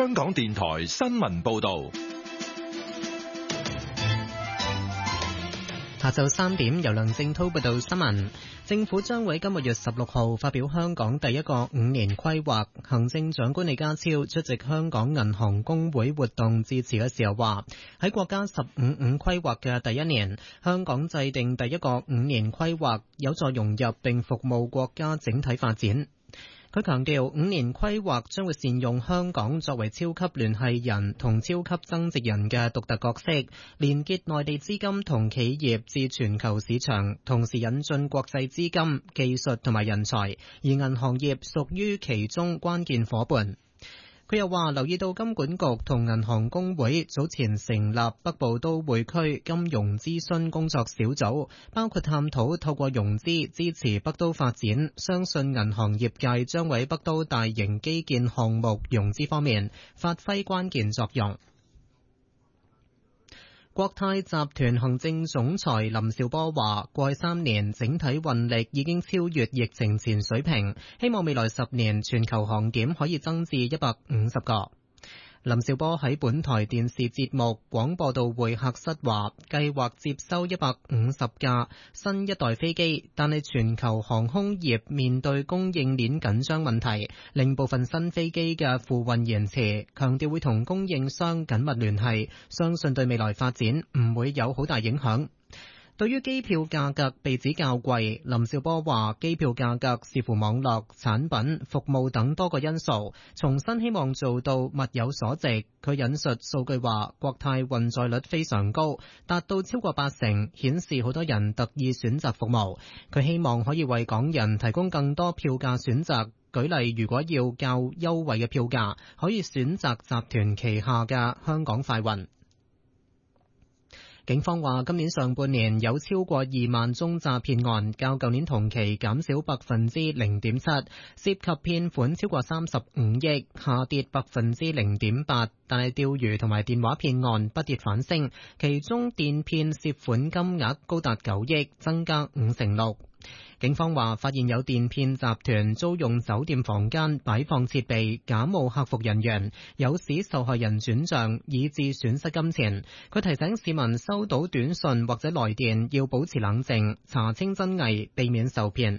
香港電台新聞報道。 下晝3點，由梁正滔報道新聞。政府將會今個月16號發表香港第一個5年規劃。行政長官李家超出席香港銀行公會活動致辭嘅時候話，喺國家15五規劃嘅第一年，香港制定第一個5年規劃，有助融入並服務國家整體發展。佢強調，5年規劃將會善用香港作為超級聯繫人同超級增值人嘅獨特角色，連結內地資金同企業至全球市場，同時引進國際資金、技術同埋人才，而銀行業屬於其中關鍵夥伴。佢又話，留意到金管局同銀行公會早前成立北部都會區金融諮詢工作小組，包括探討透過融資支持北都發展，相信銀行業界將喺北都大型基建項目融資方面發揮關鍵作用。國泰集團行政總裁林紹波話，過去3年整體運力已經超越疫情前水平，希望未來10年全球航點可以增至150個。林紹波喺本台電視節目廣播道會客室話，計劃接收150架新一代飛機，但係全球航空業面對供應鏈緊張問題，令部分新飛機嘅付運延遲，強調會同供應商緊密聯繫，相信對未來發展唔會有好大影響。對於機票價格被指較貴，林紹波話機票價格視乎網絡、產品、服務等多個因素，重新希望做到物有所值。佢引述數據話，國泰運載率非常高，達到超過80%，顯示好多人特意選擇服務。佢希望可以為港人提供更多票價選擇。舉例，如果要較優惠嘅票價，可以選擇集團旗下嘅香港快運。警方話，今年上半年有超過2萬宗詐騙案，較舊年同期減少 0.7%， 涉及騙款超過35億，下跌 0.8%。但係釣魚同埋電話騙案不跌反升，其中電騙涉款金額高達9億，增加56%。警方話，發現有電騙集團租用酒店房間擺放設備，假冒客服人員，誘使受害人轉賬，以致損失金錢。佢提醒市民收到短信或者來電要保持冷靜，查清真偽，避免受騙。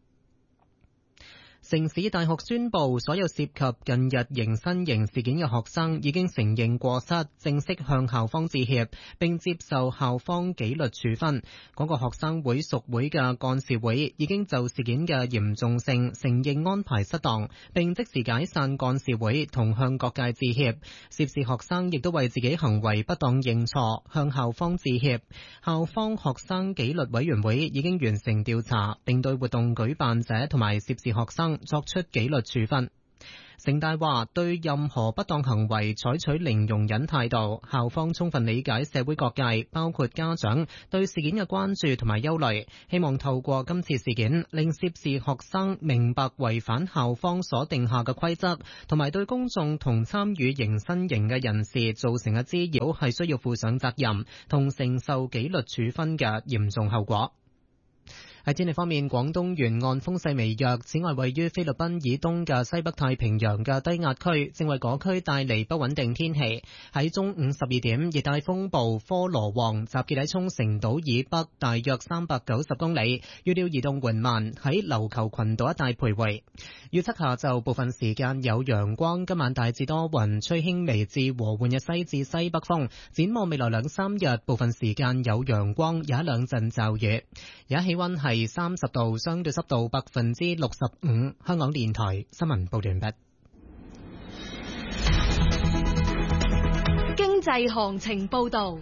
城市大學宣布，所有涉及近日迎新營事件嘅學生已經承認過失，正式向校方致歉，並接受校方紀律處分。嗰個學生會屬會嘅幹事會已經就事件嘅嚴重性承認安排失當，並即時解散幹事會同向各界致歉。涉事學生亦都為自己行為不當認錯，向校方致歉。校方學生紀律委員會已經完成調查，並對活動舉辦者同埋涉事學生作出紀律處分。城大話，對任何不當行為採取零容忍態度，校方充分理解社會各界包括家長對事件嘅關注同埋憂慮，希望透過今次事件令涉事學生明白違反校方所定下嘅規則，同埋對公眾同參與迎新營嘅人士造成嘅滋擾係需要負上責任同承受紀律處分嘅嚴重後果。喺天氣方面，廣東沿岸風勢微弱，此外位於菲律賓以東嘅西北太平洋嘅低壓區正為嗰區帶嚟不穩定天氣。喺中午12點，熱帶風暴科羅旺集結喺沖繩島以北大約390公里，預料移動緩慢，喺琉球群島一帶徘徊。預測下晝部分時間有陽光，今晚大致多雲，吹輕微至和緩嘅西至西北風。展望未來2-3日，部分時間有陽光，有一兩陣驟雨。而家氣溫係30度，相對濕度65%。香港電台新聞報道完畢。 經濟行情報道。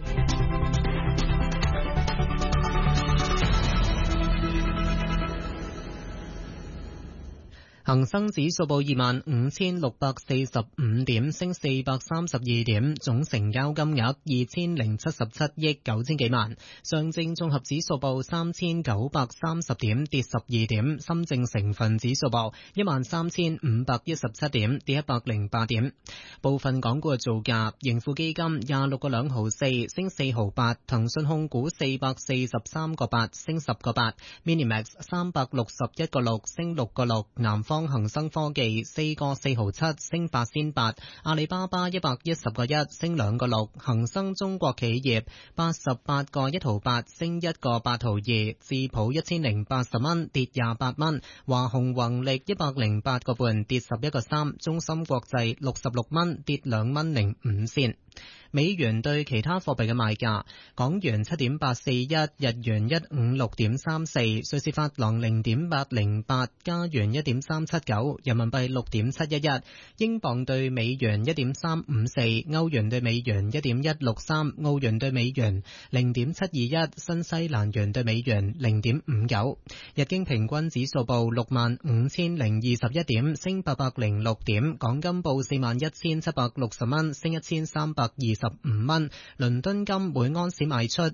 恒生指數報25,645點，升432點，總成交金額2077億9千幾萬。上證綜合指數報3930點，跌12點。深證成分指數報13517點，跌108點。部分港股嘅造價：盈富基金26個2毫4，升4毫8；騰訊控股443個8，升10個8；Minimax 361個6，升6個6；南方方恒生科技4個4毫7升8仙8，阿里巴巴110個1升2個6，恒生中國企業88個1毫8升1個8毫2，智普1080蚊跌28蚊，華虹宏力108個半跌11個3，中芯國際66蚊跌2蚊05仙。美元對其他貨幣嘅賣價：港元7.841，日元156.34，瑞士法郎0.808，加元1.379，人民幣6.711，英鎊對美元1.354，歐元對美元1.163，澳元對美元0.721，新西蘭元對美元0.59。日經平均指數報65,021點，升806點。港金報41,760蚊，升1325蚊。倫敦金每盎司賣出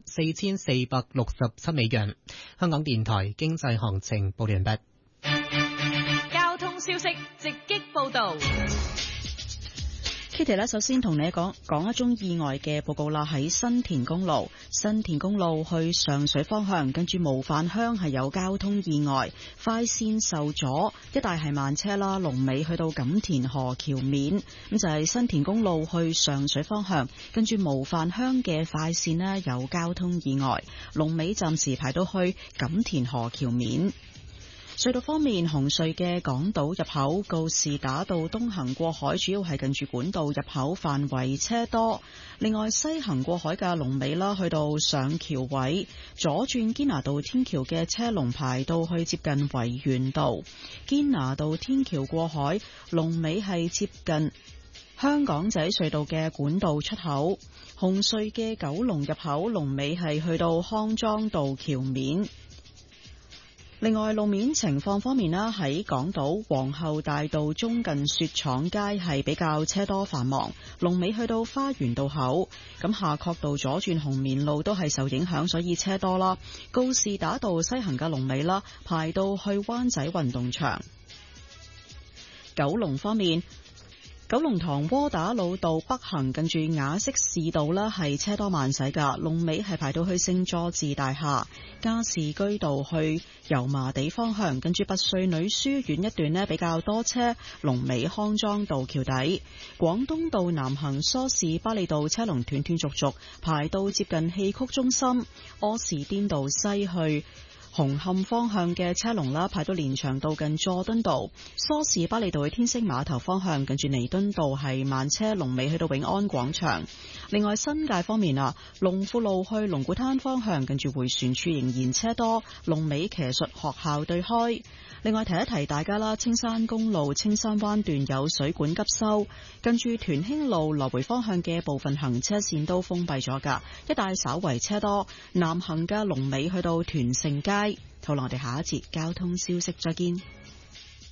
4467美元。香港電台經濟行情報完畢。 交通消息直擊報道。 Kitty 咧，首先同你講一宗意外嘅報告啦。喺新田公路去上水方向，跟住模範鄉係有交通意外，快線受阻，一帶係慢車啦。龍尾去到錦田河橋面，咁就係新田公路去上水方向，跟住模範鄉嘅快線呢有交通意外，龍尾暫時排到去錦田河橋面。隧道方面，紅隧嘅港島入口告士打道東行過海，主要係近住管道入口範圍車多。另外西行過海嘅龍尾啦，去到上橋位，左轉堅拿道天橋嘅車龍排到去接近維園道。堅拿道天橋過海龍尾係接近香港仔隧道嘅管道出口。紅隧嘅九龍入口龍尾係去到康莊道橋面。另外路面情況方面啦，喺港島皇后大道中近雪廠街係比較車多繁忙，龍尾去到花園道口。咁夏慤道左轉紅棉路都係受影響，所以車多啦。告士打道西行嘅龍尾啦，排到去灣仔運動場。九龍方面，九龍塘窩打老道北行近住雅式士道啦，係車多慢駛噶，龍尾係排到去聖佐治大廈。加士居道去油麻地方向，近住拔萃女書院一段呢比較多車，龍尾康莊道橋底。廣東道南行梳士巴利道車龍斷斷續續，排到接近戲曲中心。柯士甸道西去紅磡方向嘅車龍啦，排到連翔道近佐敦道。梳士巴利道去天星碼頭方向，近住彌敦道係慢車，龍尾去到永安廣場。另外新界方面啊，龍富路去龍鼓灘方向，近住迴旋處仍然車多，龍尾騎術學校對開。另外提一提大家啦，青山公路青山灣段有水管急修，近住屯興路來回方向嘅部分行車線都封閉咗噶，一帶稍為車多。南行嘅龍尾去到屯盛街。好啦，我哋下一節交通消息再見。